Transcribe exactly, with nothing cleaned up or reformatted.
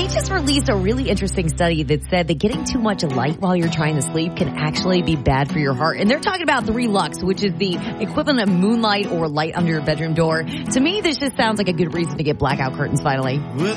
they just released a really interesting study that said that getting too much light while you're trying to sleep can actually be bad for your heart. And they're talking about three lux, which is the equivalent of moonlight or light under your bedroom door. To me, this just sounds like a good reason to get blackout curtains finally.